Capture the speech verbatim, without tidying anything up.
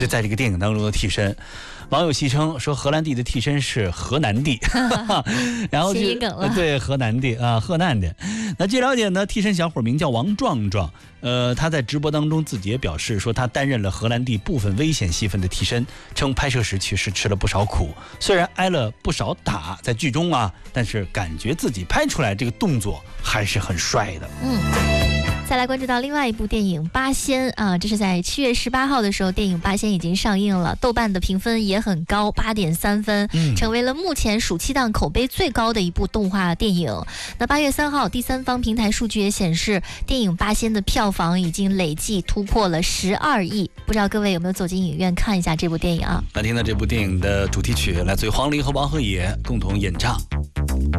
在这个电影当中的替身，网友戏称说荷兰弟的替身是河南弟，然后谐音梗了， 对，河南弟啊，河南的。那据了解呢，替身小伙名叫王壮壮，呃，他在直播当中自己也表示说，他担任了荷兰弟部分危险戏份的替身，称拍摄时确实吃了不少苦，虽然挨了不少打，在剧中啊，但是感觉自己拍出来这个动作还是很帅的。 嗯。再来关注到另外一部电影《八仙》啊，这是在七月十八号的时候，电影《八仙》已经上映了，豆瓣的评分也很高，八点三分， 嗯， 成为了目前暑期档口碑最高的一部动画电影。那八月三号，第三方平台数据也显示，电影《八仙》的票房已经累计突破了十二亿。不知道各位有没有走进影院看一下这部电影啊？ 来听到这部电影的主题曲，来自于黄龄和王鹤野共同演唱。